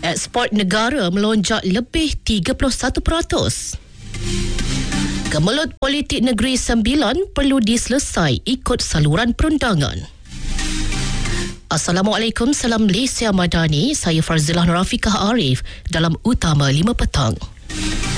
Ekspor negara melonjak lebih 31%. Kemelut politik negeri 9 perlu diselesai ikut saluran perundangan. Assalamualaikum, salam Malaysia Madani. Saya Farzilah Rafiqah Arif dalam Utama 5 Petang.